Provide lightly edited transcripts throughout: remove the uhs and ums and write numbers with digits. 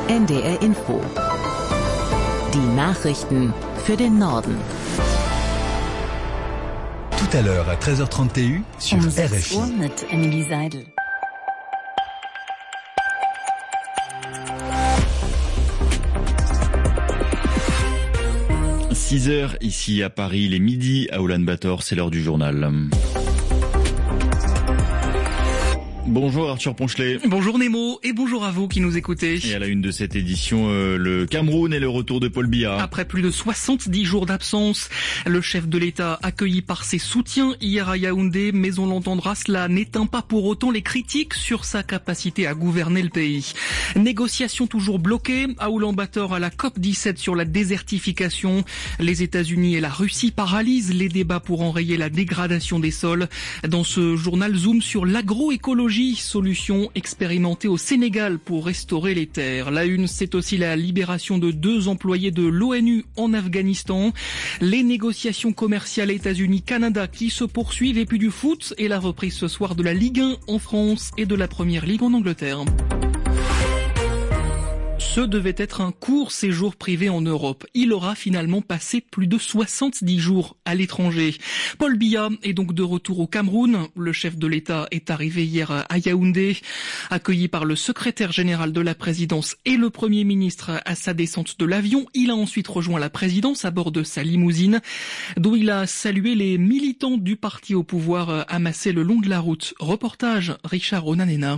NDR Info. Die Nachrichten für den Norden. Tout à l'heure à 13h31 sur RFI. Uhr mit Emily Seidel. – 6h ici à Paris, il est midi à Oulan-Bator, c'est l'heure du journal. Bonjour Arthur Ponchelet. Bonjour Nemo et bonjour à vous qui nous écoutez. Et à la une de cette édition, le Cameroun et le retour de Paul Biya. Après plus de 70 jours d'absence, le chef de l'État accueilli par ses soutiens hier à Yaoundé, mais on l'entendra, cela n'éteint pas pour autant les critiques sur sa capacité à gouverner le pays. Négociations toujours bloquées à Oulan-Bator à la COP17 sur la désertification. Les États-Unis et la Russie paralysent les débats pour enrayer la dégradation des sols. Dans ce journal, zoom sur l'agroécologie, solution expérimentée au Sénégal pour restaurer les terres. La une, c'est aussi la libération de 2 employés de l'ONU en Afghanistan. Les négociations commerciales États-Unis-Canada qui se poursuivent et puis du foot et la reprise ce soir de la Ligue 1 en France et de la Première Ligue en Angleterre. Ce devait être un court séjour privé en Europe. Il aura finalement passé plus de 70 jours à l'étranger. Paul Biya est donc de retour au Cameroun. Le chef de l'État est arrivé hier à Yaoundé, accueilli par le secrétaire général de la présidence et le Premier ministre à sa descente de l'avion. Il a ensuite rejoint la présidence à bord de sa limousine, d'où il a salué les militants du parti au pouvoir amassés le long de la route. Reportage Richard Onanena.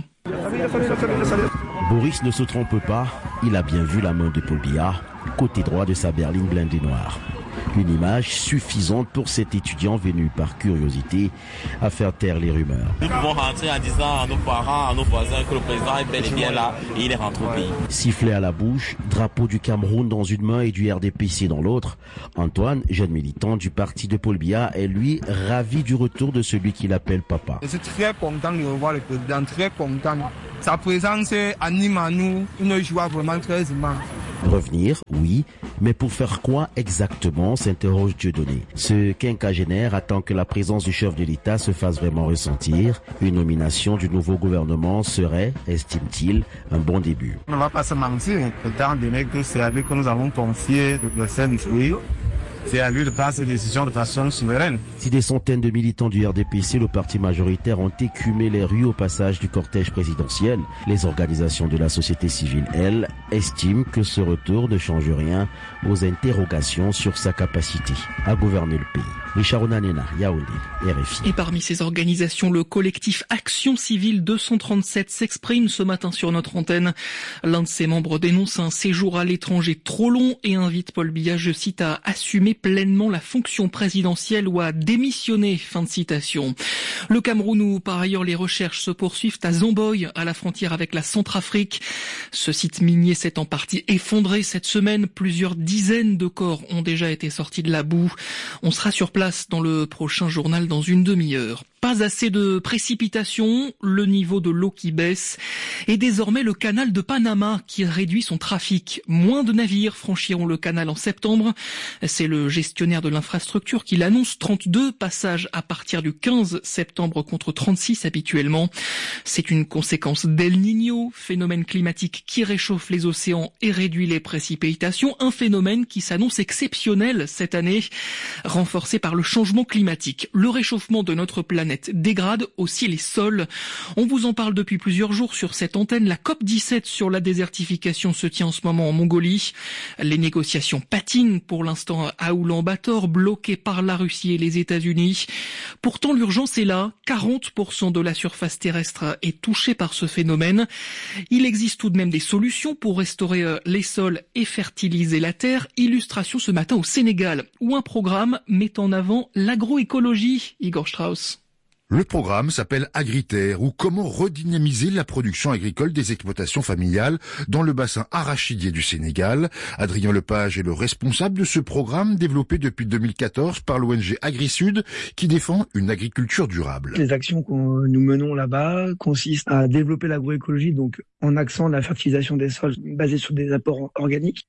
Boris ne se trompe pas, il a bien vu la main de Paul Biya, côté droit de sa berline blindée noire. Une image suffisante pour cet étudiant venu par curiosité à faire taire les rumeurs. Nous pouvons rentrer en disant à nos parents, à nos voisins que le président est bel et bien là et il est rentré au pays. Sifflet à la bouche, drapeau du Cameroun dans une main et du RDPC dans l'autre. Antoine, jeune militant du parti de Paul Biya, est lui ravi du retour de celui qu'il appelle papa. Je suis très content de revoir le président, très content. Sa présence anime à nous une joie vraiment très immense. Revenir, oui, mais pour faire quoi exactement, s'interroge Dieudonné. Ce quinquagénaire attend que la présence du chef de l'État se fasse vraiment ressentir. Une nomination du nouveau gouvernement serait, estime-t-il, un bon début. On ne va pas se mentir, étant donné que c'est à lui que nous avons confié le Saint-Louis. C'est à lui de prendre ses décisions de façon souveraine. Si des centaines de militants du RDPC, le parti majoritaire, ont écumé les rues au passage du cortège présidentiel, les organisations de la société civile, elles, estiment que ce retour ne change rien aux interrogations sur sa capacité à gouverner le pays. Richard Onanena, Yaoundé, RFI. Et parmi ces organisations, le collectif Action Civile 237 s'exprime ce matin sur notre antenne. L'un de ses membres dénonce un séjour à l'étranger trop long et invite Paul Biya, je cite, à assumer pleinement la fonction présidentielle ou à démissionner. Fin de citation. Le Cameroun, où par ailleurs les recherches se poursuivent à Zomboy, à la frontière avec la Centrafrique. Ce site minier s'est en partie effondré cette semaine. Plusieurs dizaines de corps ont déjà été sortis de la boue. On sera sur place dans le prochain journal dans une demi-heure. Pas assez de précipitations, le niveau de l'eau qui baisse et désormais le canal de Panama qui réduit son trafic. Moins de navires franchiront le canal en septembre. C'est le gestionnaire de l'infrastructure qui l'annonce, 32 passages à partir du 15 septembre contre 36 habituellement. C'est une conséquence d'El Niño, phénomène climatique qui réchauffe les océans et réduit les précipitations. Un phénomène qui s'annonce exceptionnel cette année, renforcé par le changement climatique. Le réchauffement de notre planète dégrade aussi les sols. On vous en parle depuis plusieurs jours sur cette antenne. La COP17 sur la désertification se tient en ce moment en Mongolie. Les négociations patinent pour l'instant à Oulan-Bator, bloquées par la Russie et les États-Unis. Pourtant, l'urgence est là. 40% de la surface terrestre est touchée par ce phénomène. Il existe tout de même des solutions pour restaurer les sols et fertiliser la terre. Illustration ce matin au Sénégal, où un programme met en avant l'agroécologie. Igor Strauss. Le programme s'appelle Agriterre, ou comment redynamiser la production agricole des exploitations familiales dans le bassin arachidier du Sénégal. Adrien Lepage est le responsable de ce programme développé depuis 2014 par l'ONG AgriSud qui défend une agriculture durable. Les actions que nous menons là-bas consistent à développer l'agroécologie, donc en accent la fertilisation des sols basée sur des apports organiques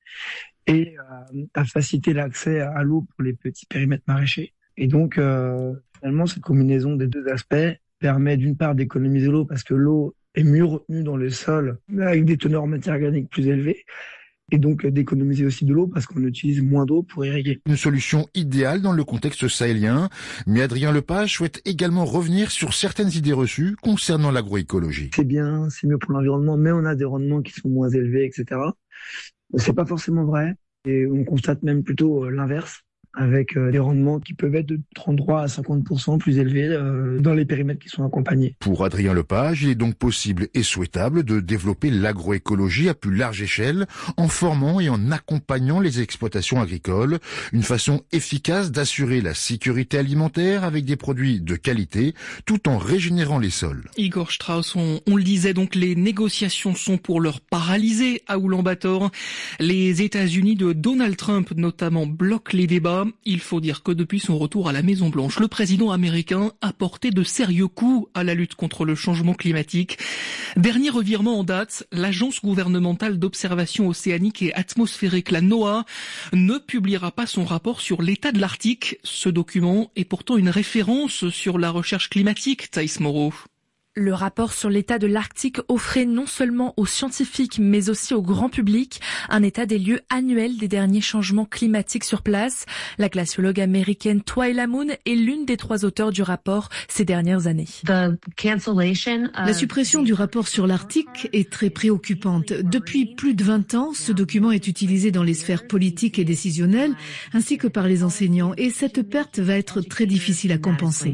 et à faciliter l'accès à l'eau pour les petits périmètres maraîchers. Et donc, finalement, cette combinaison des deux aspects permet d'une part d'économiser l'eau parce que l'eau est mieux retenu dans le sol avec des teneurs en matière organique plus élevées. Et donc d'économiser aussi de l'eau parce qu'on utilise moins d'eau pour irriguer. Une solution idéale dans le contexte sahélien, mais Adrien Lepage souhaite également revenir sur certaines idées reçues concernant l'agroécologie. C'est bien, c'est mieux pour l'environnement, mais on a des rendements qui sont moins élevés, etc. C'est pas forcément vrai, et on constate même plutôt l'inverse, avec des rendements qui peuvent être de 33 à 50% plus élevés dans les périmètres qui sont accompagnés. Pour Adrien Lepage, il est donc possible et souhaitable de développer l'agroécologie à plus large échelle en formant et en accompagnant les exploitations agricoles, une façon efficace d'assurer la sécurité alimentaire avec des produits de qualité tout en régénérant les sols. Igor Strauss, on le disait donc, les négociations sont pour l'heure paralysées à Oulan-Bator. Les États-Unis de Donald Trump notamment bloquent les débats. Il faut dire que depuis son retour à la Maison-Blanche, le président américain a porté de sérieux coups à la lutte contre le changement climatique. Dernier revirement en date, l'agence gouvernementale d'observation océanique et atmosphérique, la NOAA, ne publiera pas son rapport sur l'état de l'Arctique. Ce document est pourtant une référence sur la recherche climatique, Thaïs Moreau. Le rapport sur l'état de l'Arctique offrait non seulement aux scientifiques, mais aussi au grand public un état des lieux annuel des derniers changements climatiques sur place. La glaciologue américaine Twyla Moon est l'une des 3 auteurs du rapport ces dernières années. La suppression du rapport sur l'Arctique est très préoccupante. Depuis plus de 20 ans, ce document est utilisé dans les sphères politiques et décisionnelles, ainsi que par les enseignants, et cette perte va être très difficile à compenser.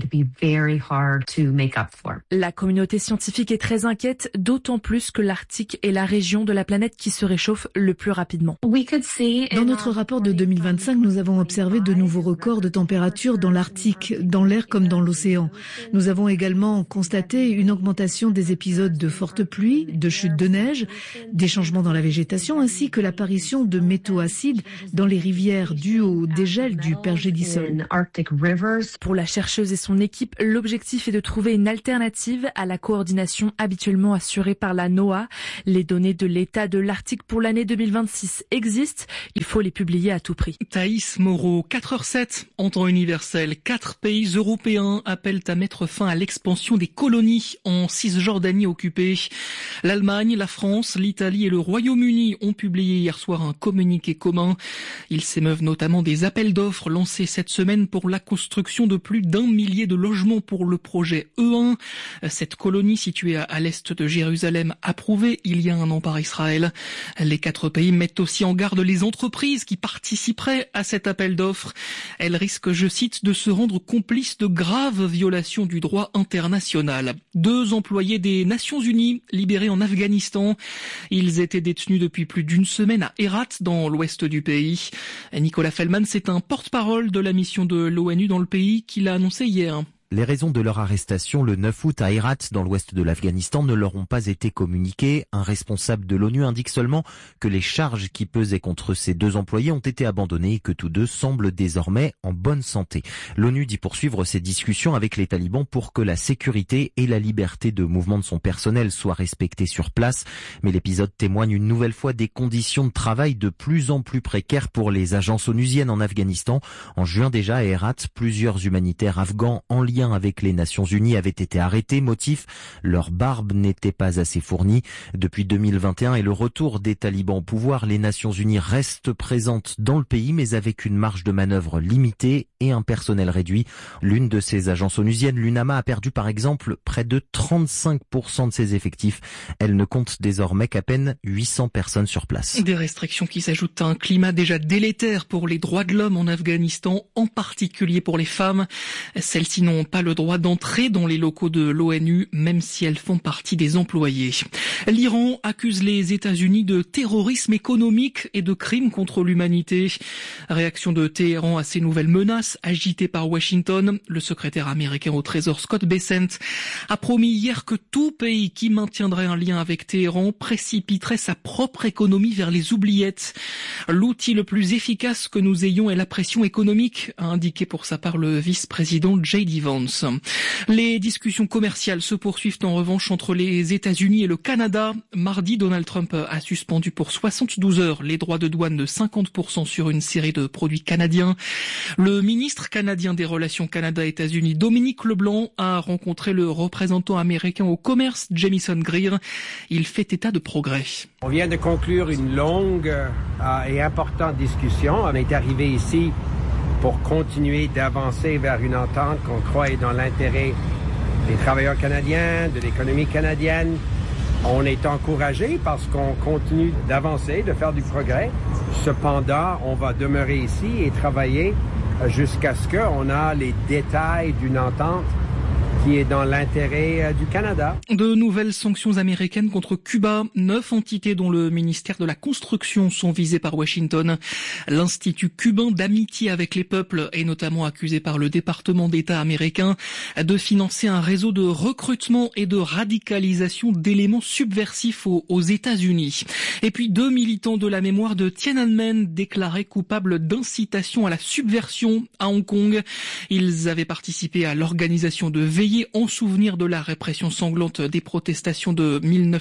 La communauté scientifique est très inquiète, d'autant plus que l'Arctique est la région de la planète qui se réchauffe le plus rapidement. Dans notre rapport de 2025, nous avons observé de nouveaux records de température dans l'Arctique, dans l'air comme dans l'océan. Nous avons également constaté une augmentation des épisodes de fortes pluies, de chutes de neige, des changements dans la végétation, ainsi que l'apparition de métaux acides dans les rivières dues au dégel du pergélisol. Pour la chercheuse et son équipe, l'objectif est de trouver une alternative à la coordination habituellement assurée par la NOAA. Les données de l'état de l'Arctique pour l'année 2026 existent. Il faut les publier à tout prix. Thaïs Moreau, 4h07 en temps universel. 4 pays européens appellent à mettre fin à l'expansion des colonies en Cisjordanie occupée. L'Allemagne, la France, l'Italie et le Royaume-Uni ont publié hier soir un communiqué commun. Ils s'émeuvent notamment des appels d'offres lancés cette semaine pour la construction de plus d'1 millier de logements pour le projet E1. Cette colonie située à l'est de Jérusalem, approuvée il y a un an par Israël. Les 4 pays mettent aussi en garde les entreprises qui participeraient à cet appel d'offres. Elles risquent, je cite, de se rendre complices de graves violations du droit international. 2 employés des Nations Unies libérés en Afghanistan. Ils étaient détenus depuis plus d'1 semaine à Herat, dans l'ouest du pays. Nicolas Fellman, c'est un porte-parole de la mission de l'ONU dans le pays qui l'a annoncé hier. Les raisons de leur arrestation le 9 août à Herat, dans l'ouest de l'Afghanistan, ne leur ont pas été communiquées. Un responsable de l'ONU indique seulement que les charges qui pesaient contre ces 2 employés ont été abandonnées et que tous 2 semblent désormais en bonne santé. L'ONU dit poursuivre ses discussions avec les talibans pour que la sécurité et la liberté de mouvement de son personnel soient respectées sur place. Mais l'épisode témoigne une nouvelle fois des conditions de travail de plus en plus précaires pour les agences onusiennes en Afghanistan. En juin déjà à Herat, plusieurs humanitaires afghans en lien avec les Nations Unies avaient été arrêtés. Motif, leur barbe n'était pas assez fournie. Depuis 2021 et le retour des talibans au pouvoir, les Nations Unies restent présentes dans le pays, mais avec une marge de manœuvre limitée et un personnel réduit. L'une de ces agences onusiennes, l'UNAMA, a perdu par exemple près de 35% de ses effectifs. Elle ne compte désormais qu'à peine 800 personnes sur place. Des restrictions qui s'ajoutent à un climat déjà délétère pour les droits de l'homme en Afghanistan, en particulier pour les femmes. Celles-ci n'ont pas le droit d'entrer dans les locaux de l'ONU, même si elles font partie des employés. L'Iran accuse les États-Unis de terrorisme économique et de crimes contre l'humanité. Réaction de Téhéran à ces nouvelles menaces agitées par Washington. Le secrétaire américain au Trésor Scott Bessent a promis hier que tout pays qui maintiendrait un lien avec Téhéran précipiterait sa propre économie vers les oubliettes. L'outil le plus efficace que nous ayons est la pression économique, a indiqué pour sa part le vice-président J.D. Vance. France. Les discussions commerciales se poursuivent en revanche entre les États-Unis et le Canada. Mardi, Donald Trump a suspendu pour 72 heures les droits de douane de 50% sur une série de produits canadiens. Le ministre canadien des Relations Canada-États-Unis, Dominique Leblanc, a rencontré le représentant américain au commerce, Jamieson Greer. Il fait état de progrès. On vient de conclure une longue et importante discussion. On est arrivé ici pour continuer d'avancer vers une entente qu'on croit est dans l'intérêt des travailleurs canadiens, de l'économie canadienne. On est encouragé parce qu'on continue d'avancer, de faire du progrès. Cependant, on va demeurer ici et travailler jusqu'à ce qu'on ait les détails d'une entente qui est dans l'intérêt du Canada. De nouvelles sanctions américaines contre Cuba. 9 entités dont le ministère de la Construction sont visées par Washington. L'Institut cubain d'amitié avec les peuples est notamment accusé par le département d'État américain de financer un réseau de recrutement et de radicalisation d'éléments subversifs aux États-Unis. Et puis 2 militants de la mémoire de Tiananmen déclarés coupables d'incitation à la subversion à Hong Kong. Ils avaient participé à l'organisation de veillées en souvenir de la répression sanglante des protestations de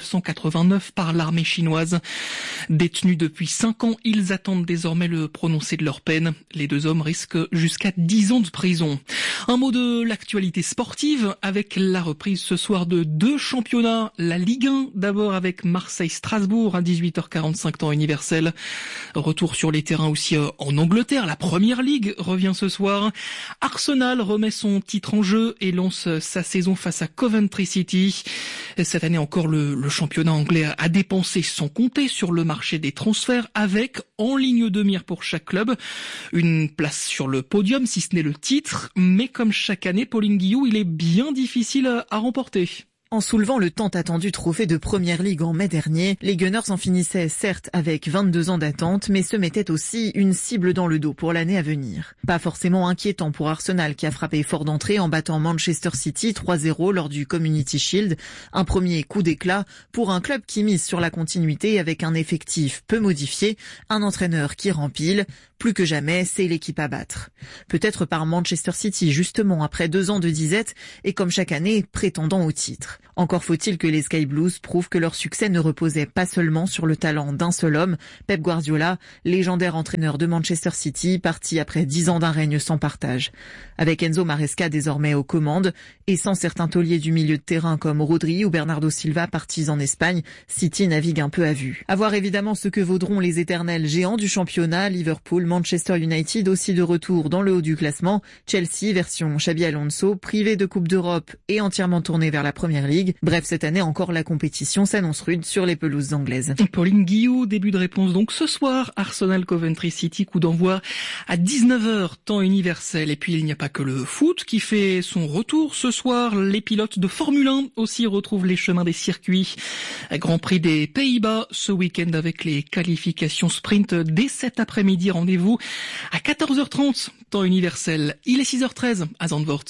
1989 par l'armée chinoise. Détenus depuis 5 ans, ils attendent désormais le prononcé de leur peine. Les 2 hommes risquent jusqu'à 10 ans de prison. Un mot de l'actualité sportive avec la reprise ce soir de 2 championnats. La Ligue 1 d'abord avec Marseille-Strasbourg à 18h45 temps universel. Retour sur les terrains aussi en Angleterre. La Première Ligue revient ce soir. Arsenal remet son titre en jeu et lance sa saison face à Coventry City. Cette année encore, le championnat anglais a dépensé sans compter sur le marché des transferts avec, en ligne de mire pour chaque club, une place sur le podium, si ce n'est le titre. Mais comme chaque année, Pauline Guillou, il est bien difficile à remporter. En soulevant le tant attendu trophée de Première Ligue en mai dernier, les Gunners en finissaient certes avec 22 ans d'attente, mais se mettaient aussi une cible dans le dos pour l'année à venir. Pas forcément inquiétant pour Arsenal qui a frappé fort d'entrée en battant Manchester City 3-0 lors du Community Shield. Un premier coup d'éclat pour un club qui mise sur la continuité avec un effectif peu modifié, un entraîneur qui rempile. Plus que jamais, c'est l'équipe à battre. Peut-être par Manchester City, justement, après 2 ans de disette et comme chaque année, prétendant au titre. Encore faut-il que les Sky Blues prouvent que leur succès ne reposait pas seulement sur le talent d'un seul homme, Pep Guardiola, légendaire entraîneur de Manchester City, parti après 10 ans d'un règne sans partage. Avec Enzo Maresca désormais aux commandes, et sans certains tauliers du milieu de terrain comme Rodri ou Bernardo Silva partis en Espagne, City navigue un peu à vue. À voir évidemment ce que vaudront les éternels géants du championnat, Liverpool, Manchester United aussi de retour dans le haut du classement, Chelsea version Xabi Alonso, privé de Coupe d'Europe et entièrement tourné vers la Première Ligue. Bref, cette année encore, la compétition s'annonce rude sur les pelouses anglaises. Pauline Guillou, début de réponse donc ce soir, Arsenal Coventry City, coup d'envoi à 19h, temps universel. Et puis il n'y a pas que le foot qui fait son retour ce soir, les pilotes de Formule 1 aussi retrouvent les chemins des circuits. Grand Prix des Pays-Bas ce week-end avec les qualifications sprint dès cet après-midi. Rendez-vous à 14h30, temps universel. Il est 6h13 à Zandvoort.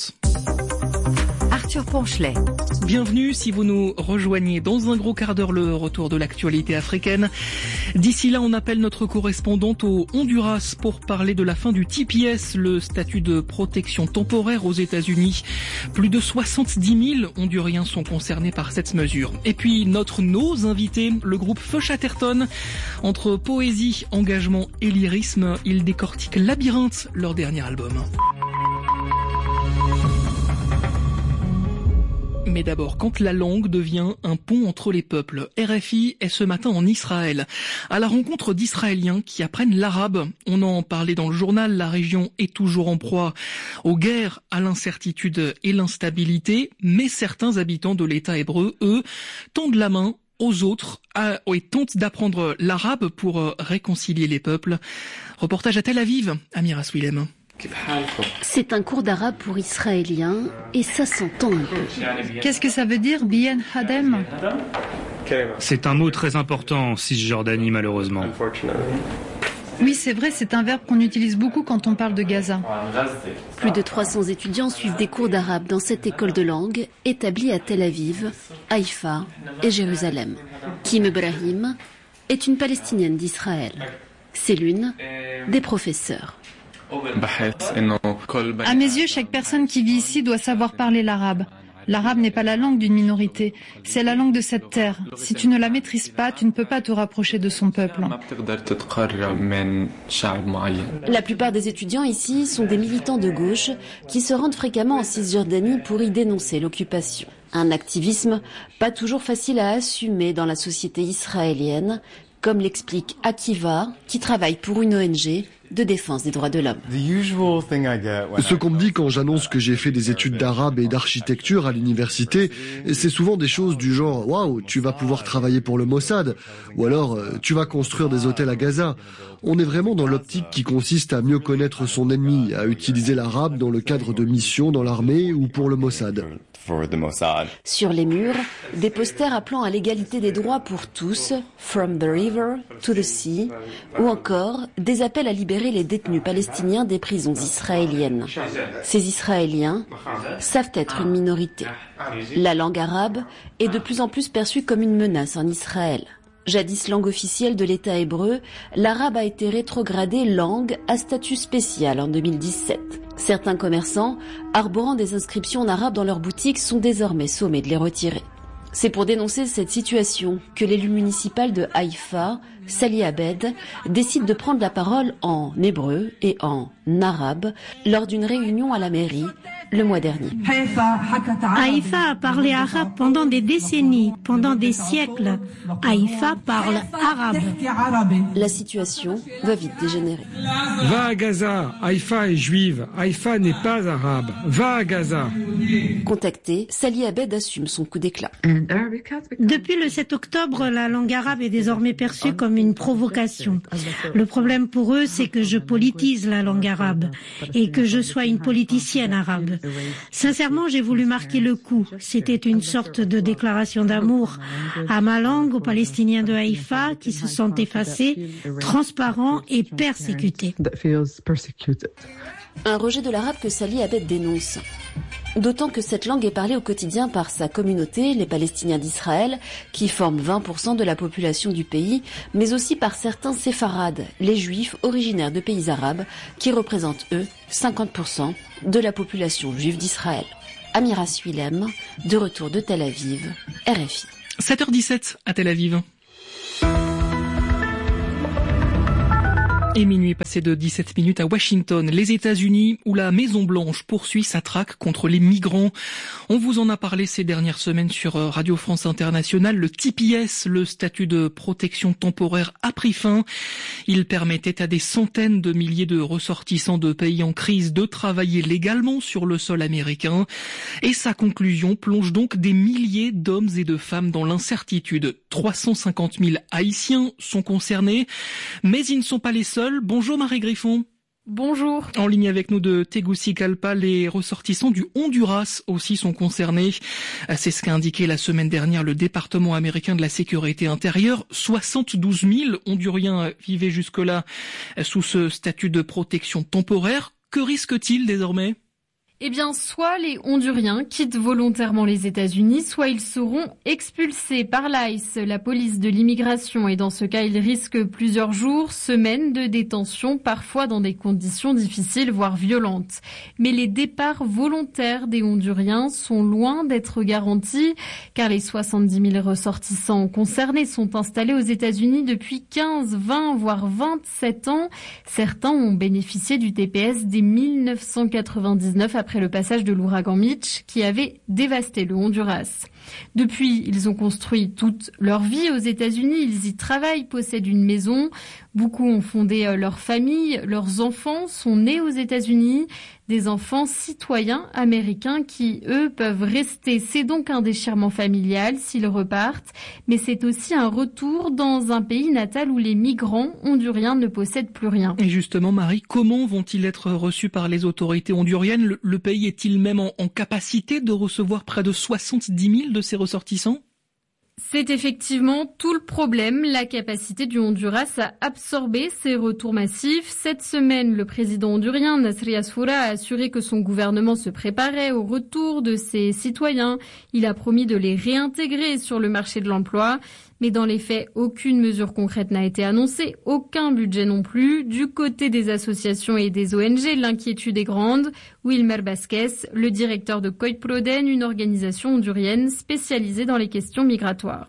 Arthur Ponchelet. Bienvenue si vous nous rejoignez dans un gros quart d'heure, le retour de l'actualité africaine. D'ici là, on appelle notre correspondante au Honduras pour parler de la fin du TPS, le statut de protection temporaire aux États-Unis. Plus de 70 000 Honduriens sont concernés par cette mesure. Et puis nos invités, le groupe Feu Chatterton. Entre poésie, engagement et lyrisme, ils décortiquent Labyrinthe, leur dernier album. Mais d'abord, quand la langue devient un pont entre les peuples, RFI est ce matin en Israël, à la rencontre d'Israéliens qui apprennent l'arabe. On en parlait dans le journal, la région est toujours en proie aux guerres, à l'incertitude et l'instabilité, mais certains habitants de l'État hébreu, eux, tendent la main aux autres et tentent d'apprendre l'arabe pour réconcilier les peuples. Reportage à Tel Aviv, Amira Swilem. C'est un cours d'arabe pour Israéliens et ça s'entend un peu. Qu'est-ce que ça veut dire, Bien Hadem? C'est un mot très important en Cisjordanie, malheureusement. Oui, c'est vrai, c'est un verbe qu'on utilise beaucoup quand on parle de Gaza. Plus de 300 étudiants suivent des cours d'arabe dans cette école de langue établie à Tel Aviv, Haïfa et Jérusalem. Kim Ibrahim est une Palestinienne d'Israël. C'est l'une des professeurs. À mes yeux, chaque personne qui vit ici doit savoir parler l'arabe. L'arabe n'est pas la langue d'une minorité, c'est la langue de cette terre. Si tu ne la maîtrises pas, tu ne peux pas te rapprocher de son peuple. La plupart des étudiants ici sont des militants de gauche qui se rendent fréquemment en Cisjordanie pour y dénoncer l'occupation. Un activisme pas toujours facile à assumer dans la société israélienne, comme l'explique Akiva, qui travaille pour une ONG de défense des droits de l'homme. Ce qu'on me dit quand j'annonce que j'ai fait des études d'arabe et d'architecture à l'université, c'est souvent des choses du genre « Waouh, tu vas pouvoir travailler pour le Mossad » ou alors « Tu vas construire des hôtels à Gaza ». On est vraiment dans l'optique qui consiste à mieux connaître son ennemi, à utiliser l'arabe dans le cadre de missions dans l'armée ou pour le Mossad. Sur les murs, des posters appelant à l'égalité des droits pour tous, From the River to the Sea, ou encore des appels à libérer les détenus palestiniens des prisons israéliennes. Ces Israéliens savent être une minorité. La langue arabe est de plus en plus perçue comme une menace en Israël. Jadis langue officielle de l'État hébreu, l'arabe a été rétrogradé langue à statut spécial en 2017. Certains commerçants, arborant des inscriptions en arabe dans leurs boutiques, sont désormais sommés de les retirer. C'est pour dénoncer cette situation que l'élu municipal de Haïfa, Sali Abed, décide de prendre la parole en hébreu et en arabe lors d'une réunion à la mairie le mois dernier. Haïfa a parlé arabe pendant des décennies, pendant des siècles. Haïfa parle arabe. La situation va vite dégénérer. Va à Gaza, Haïfa est juive, Haïfa n'est pas arabe. Va à Gaza. Contacté, Sali Abed assume son coup d'éclat. Depuis le 7 octobre, la langue arabe est désormais perçue comme une provocation. Le problème pour eux, c'est que je politise la langue arabe et que je sois une politicienne arabe. Sincèrement, j'ai voulu marquer le coup. C'était une sorte de déclaration d'amour à ma langue, aux Palestiniens de Haïfa qui se sentent effacés, transparents et persécutés. Un rejet de l'arabe que Sali Abed dénonce. D'autant que cette langue est parlée au quotidien par sa communauté, les Palestiniens d'Israël, qui forment 20% de la population du pays, mais aussi par certains séfarades, les juifs originaires de pays arabes, qui représentent, eux, 50% de la population juive d'Israël. Amira Suilem, de retour de Tel Aviv, RFI. 7h17 à Tel Aviv. Et minuit passé de 17 minutes à Washington, les États-Unis, où la Maison-Blanche poursuit sa traque contre les migrants. On vous en a parlé ces dernières semaines sur Radio France Internationale. Le TPS, le statut de protection temporaire, a pris fin. Il permettait à des centaines de milliers de ressortissants de pays en crise de travailler légalement sur le sol américain. Et sa conclusion plonge donc des milliers d'hommes et de femmes dans l'incertitude. 350 000 Haïtiens sont concernés, mais ils ne sont pas les seuls. Bonjour Marie Griffon. Bonjour. En ligne avec nous de Tegucigalpa, les ressortissants du Honduras aussi sont concernés. C'est ce qu'a indiqué la semaine dernière le département américain de la sécurité intérieure. 72 000 Honduriens vivaient jusque-là sous ce statut de protection temporaire. Que risquent-ils désormais ? Eh bien, soit les Honduriens quittent volontairement les États-Unis, soit ils seront expulsés par l'ICE, la police de l'immigration. Et dans ce cas, ils risquent plusieurs jours, semaines de détention, parfois dans des conditions difficiles, voire violentes. Mais les départs volontaires des Honduriens sont loin d'être garantis, car les 70 000 ressortissants concernés sont installés aux États-Unis depuis 15, 20, voire 27 ans. Certains ont bénéficié du TPS dès 1999 après le passage de l'ouragan Mitch qui avait dévasté le Honduras. Depuis, ils ont construit toute leur vie aux États-Unis, ils y travaillent, possèdent une maison. Beaucoup ont fondé leur famille, leurs enfants sont nés aux États-Unis, des enfants citoyens américains qui, eux, peuvent rester. C'est donc un déchirement familial s'ils repartent, mais c'est aussi un retour dans un pays natal où les migrants honduriens ne possèdent plus rien. Et justement, Marie, comment vont-ils être reçus par les autorités honduriennes ? Le pays est-il même en capacité de recevoir près de 70 000 de ses ressortissants ? C'est effectivement tout le problème, la capacité du Honduras à absorber ces retours massifs. Cette semaine, le président hondurien Nasri Asfoura a assuré que son gouvernement se préparait au retour de ses citoyens. Il a promis de les réintégrer sur le marché de l'emploi. Mais dans les faits, aucune mesure concrète n'a été annoncée, aucun budget non plus. Du côté des associations et des ONG, l'inquiétude est grande. Wilmer Vasquez, le directeur de Coit-Proden, une organisation hondurienne spécialisée dans les questions migratoires.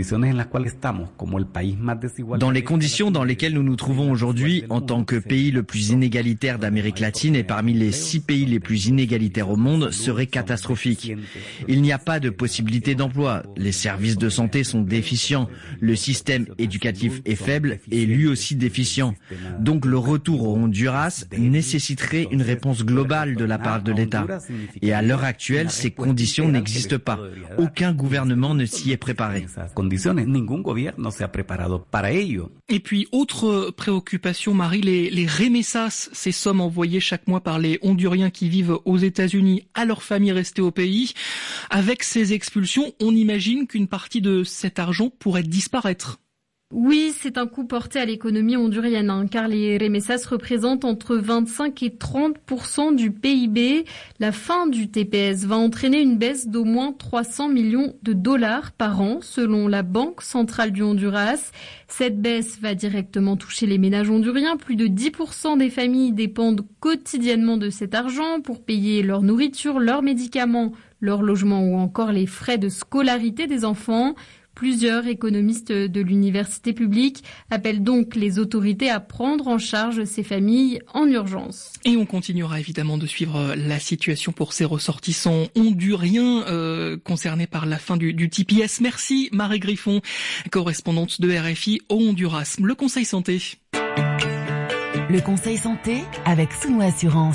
Dans les conditions dans lesquelles nous nous trouvons aujourd'hui, en tant que pays le plus inégalitaire d'Amérique latine et parmi les 6 pays les plus inégalitaires au monde, serait catastrophique. Il n'y a pas de possibilité d'emploi. Les services de santé sont déficients. Le système éducatif est faible et lui aussi déficient. Donc le retour au Honduras nécessiterait une réponse globale de la part de l'État. Et à l'heure actuelle, ces conditions n'existent pas. Aucun gouvernement ne s'y est préparé. Et puis, autre préoccupation, Marie, les remessas, ces sommes envoyées chaque mois par les Honduriens qui vivent aux États-Unis à leurs familles restées au pays. Avec ces expulsions, on imagine qu'une partie de cet argent pourrait disparaître. Oui, c'est un coup porté à l'économie hondurienne, car les remessas représentent entre 25 et 30% du PIB. La fin du TPS va entraîner une baisse d'au moins 300 millions de dollars par an, selon la Banque centrale du Honduras. Cette baisse va directement toucher les ménages honduriens. Plus de 10% des familles dépendent quotidiennement de cet argent pour payer leur nourriture, leurs médicaments, leur logement ou encore les frais de scolarité des enfants. Plusieurs économistes de l'université publique appellent donc les autorités à prendre en charge ces familles en urgence. Et on continuera évidemment de suivre la situation pour ces ressortissants honduriens concernés par la fin du TPS. Merci Marie Griffon, correspondante de RFI au Honduras. Le Conseil Santé. Le Conseil Santé avec Souno Assurance.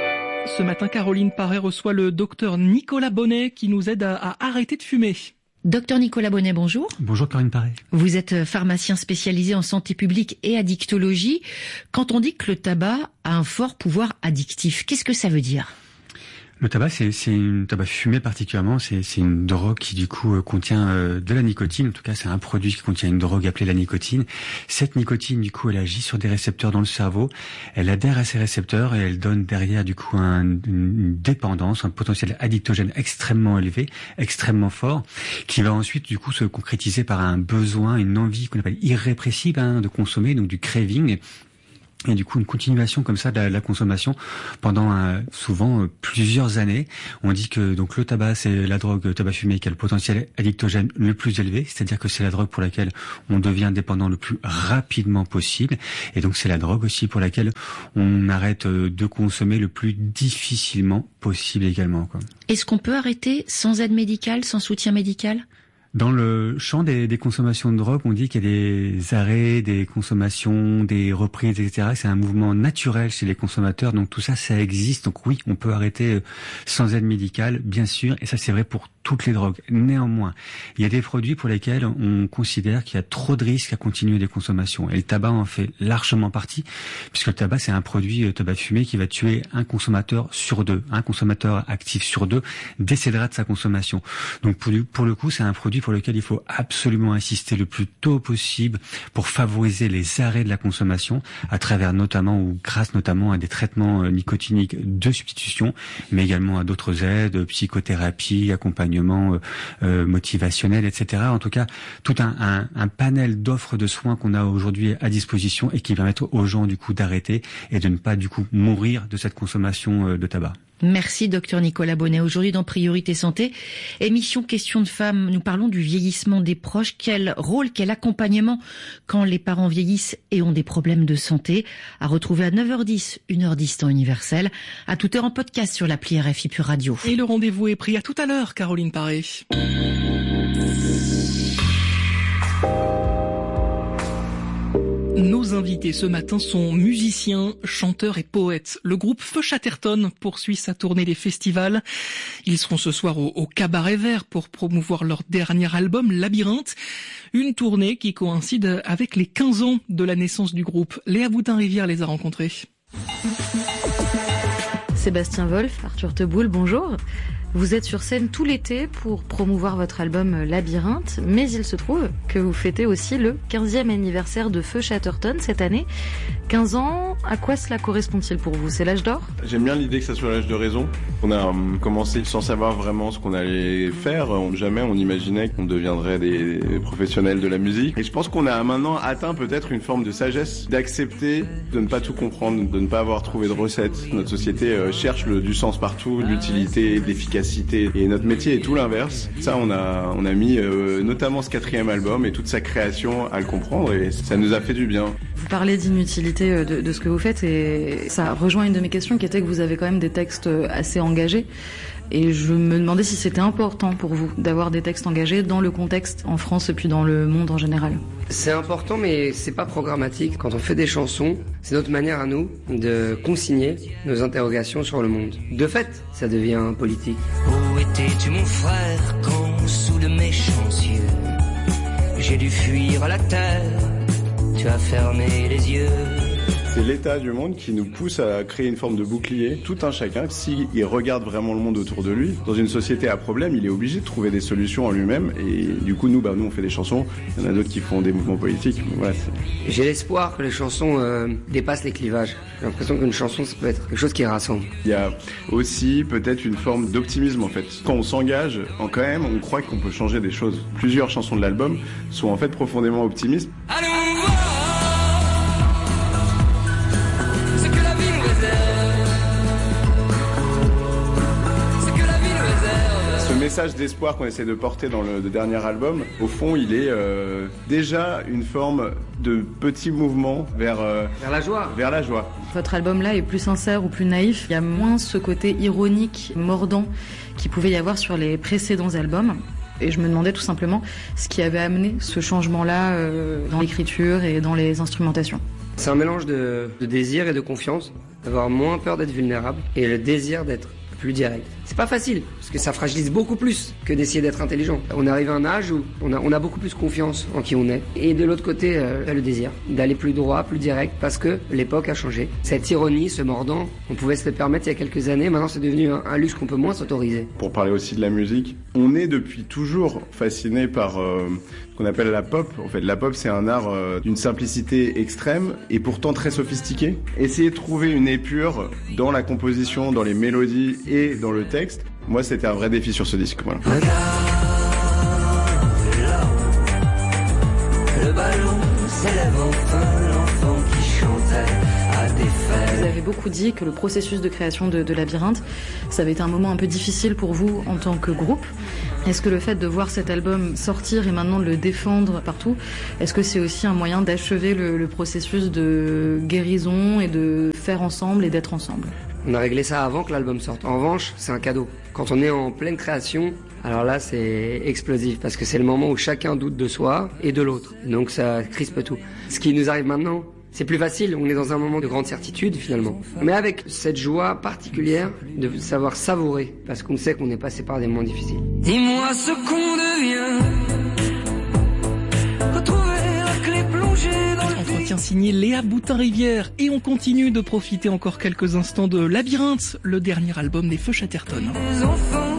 Ce matin, Caroline Paré reçoit le docteur Nicolas Bonnet qui nous aide à arrêter de fumer. Docteur Nicolas Bonnet, bonjour. Bonjour Corinne Paré. Vous êtes pharmacien spécialisé en santé publique et addictologie. Quand on dit que le tabac a un fort pouvoir addictif, qu'est-ce que ça veut dire ? Le tabac, c'est une tabac fumé particulièrement, c'est une drogue qui du coup contient de la nicotine. En tout cas, c'est un produit qui contient une drogue appelée la nicotine. Cette nicotine, du coup, elle agit sur des récepteurs dans le cerveau. Elle adhère à ces récepteurs et elle donne derrière du coup une dépendance, un potentiel addictogène extrêmement élevé, extrêmement fort, qui va ensuite du coup se concrétiser par un besoin, une envie qu'on appelle irrépressible de consommer, donc du craving. Et du coup, une continuation comme ça de la consommation pendant souvent plusieurs années. On dit que donc le tabac, c'est la drogue, le tabac fumé qui a le potentiel addictogène le plus élevé, c'est-à-dire que c'est la drogue pour laquelle on devient dépendant le plus rapidement possible. Et donc c'est la drogue aussi pour laquelle on arrête de consommer le plus difficilement possible également, quoi. Est-ce qu'on peut arrêter sans aide médicale, sans soutien médical ? Dans le champ des consommations de drogue, on dit qu'il y a des arrêts, des consommations, des reprises, etc. C'est un mouvement naturel chez les consommateurs, donc tout ça, ça existe. Donc oui, on peut arrêter sans aide médicale, bien sûr, et ça c'est vrai pour toutes les drogues. Néanmoins, il y a des produits pour lesquels on considère qu'il y a trop de risques à continuer des consommations. Et le tabac en fait largement partie, puisque le tabac, c'est un produit, tabac fumé, qui va tuer un consommateur sur deux. Un consommateur actif sur deux décédera de sa consommation. Donc pour le coup, c'est un produit pour lequel il faut absolument insister le plus tôt possible pour favoriser les arrêts de la consommation à travers notamment ou grâce notamment à des traitements nicotiniques de substitution, mais également à d'autres aides, psychothérapie, accompagnement motivationnel, etc. En tout cas, tout un panel d'offres de soins qu'on a aujourd'hui à disposition et qui permettent aux gens du coup d'arrêter et de ne pas du coup mourir de cette consommation de tabac. Merci docteur Nicolas Bonnet. Aujourd'hui dans Priorité Santé, émission Questions de femmes, nous parlons du vieillissement des proches. Quel rôle, quel accompagnement quand les parents vieillissent et ont des problèmes de santé. À retrouver à 9h10, 1h10 temps universel. À toute heure en podcast sur l'appli RFI Pure Radio. Et le rendez-vous est pris. À tout à l'heure, Caroline Paré. Nos invités ce matin sont musiciens, chanteurs et poètes. Le groupe Feu Chatterton poursuit sa tournée des festivals. Ils seront ce soir au Cabaret Vert pour promouvoir leur dernier album, Labyrinthe. Une tournée qui coïncide avec les 15 ans de la naissance du groupe. Léa Boutin-Rivière les a rencontrés. Sébastien Wolf, Arthur Teboul, bonjour. Vous êtes sur scène tout l'été pour promouvoir votre album Labyrinthe, mais il se trouve que vous fêtez aussi le 15e anniversaire de Feu Chatterton cette année. 15 ans, à quoi cela correspond-il pour vous? C'est l'âge d'or? J'aime bien l'idée que ça soit l'âge de raison. On a commencé sans savoir vraiment ce qu'on allait faire. Jamais on imaginait qu'on deviendrait des professionnels de la musique. Et je pense qu'on a maintenant atteint peut-être une forme de sagesse, d'accepter de ne pas tout comprendre, de ne pas avoir trouvé de recette. Notre société cherche du sens partout, de l'utilité, de l'efficacité. Et notre métier est tout l'inverse. Ça, on a mis notamment ce 4e album et toute sa création à le comprendre et ça nous a fait du bien. Vous parlez d'inutilité de ce que vous faites et ça rejoint une de mes questions qui était que vous avez quand même des textes assez engagés. Et je me demandais si c'était important pour vous d'avoir des textes engagés dans le contexte en France et puis dans le monde en général. C'est important, mais c'est pas programmatique. Quand on fait des chansons, c'est notre manière à nous de consigner nos interrogations sur le monde. De fait, ça devient politique. Où étais-tu mon frère quand, sous de méchants cieux, j'ai dû fuir la terre, tu as fermé les yeux. C'est l'état du monde qui nous pousse à créer une forme de bouclier. Tout un chacun, s'il regarde vraiment le monde autour de lui, dans une société à problème, il est obligé de trouver des solutions en lui-même. Et du coup, nous, on fait des chansons. Il y en a d'autres qui font des mouvements politiques. Voilà, j'ai l'espoir que les chansons dépassent les clivages. J'ai l'impression qu'une chanson, ça peut être quelque chose qui rassemble. Il y a aussi peut-être une forme d'optimisme, en fait. Quand on s'engage, on croit qu'on peut changer des choses. Plusieurs chansons de l'album sont en fait profondément optimistes. Allons Le message d'espoir qu'on essaie de porter dans le dernier album, au fond, il est déjà une forme de petit mouvement vers la joie. Vers la joie. Votre album-là est plus sincère ou plus naïf. Il y a moins ce côté ironique, mordant qu'il pouvait y avoir sur les précédents albums. Et je me demandais tout simplement ce qui avait amené ce changement-là dans l'écriture et dans les instrumentations. C'est un mélange de désir et de confiance, d'avoir moins peur d'être vulnérable et le désir d'être plus direct. C'est pas facile, parce que ça fragilise beaucoup plus que d'essayer d'être intelligent. On arrive à un âge où on a beaucoup plus confiance en qui on est. Et de l'autre côté, le désir d'aller plus droit, plus direct, parce que l'époque a changé. Cette ironie, ce mordant, on pouvait se le permettre il y a quelques années, maintenant c'est devenu un luxe qu'on peut moins s'autoriser. Pour parler aussi de la musique, on est depuis toujours fasciné par ce qu'on appelle la pop. En fait, la pop, c'est un art d'une simplicité extrême et pourtant très sophistiqué. Essayer de trouver une épure dans la composition, dans les mélodies et dans le texte, moi, c'était un vrai défi sur ce disque. Voilà. Le ballon s'élève enfin, l'enfant qui chantait à des fêtes. Vous avez beaucoup dit que le processus de création de Labyrinthe, ça avait été un moment un peu difficile pour vous en tant que groupe. Est-ce que le fait de voir cet album sortir et maintenant de le défendre partout, est-ce que c'est aussi un moyen d'achever le processus de guérison et de faire ensemble et d'être ensemble? On a réglé ça avant que l'album sorte. En revanche, c'est un cadeau. Quand on est en pleine création, alors là, c'est explosif parce que c'est le moment où chacun doute de soi et de l'autre. Donc ça crispe tout. Ce qui nous arrive maintenant, c'est plus facile. On est dans un moment de grande certitude finalement. Mais avec cette joie particulière de savoir savourer parce qu'on sait qu'on est passé par des moments difficiles. Dis-moi ce qu'on devient. Retrouver la clé plongée dans le... Entretien signé Léa Boutin-Rivière et on continue de profiter encore quelques instants de Labyrinthe, le dernier album des Feu Chatterton. Les enfants